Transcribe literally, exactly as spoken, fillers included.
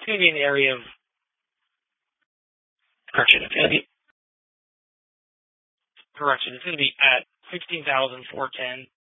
It's going to be in the area of, correction, it's going to be, correction, it's going to be at sixteen thousand four hundred ten